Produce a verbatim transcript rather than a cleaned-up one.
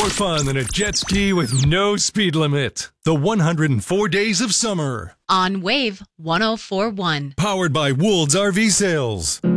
more fun than a jet ski with no speed limit. The one hundred four Days of Summer. On Wave one oh four point one. Powered by Woold's R V Sales.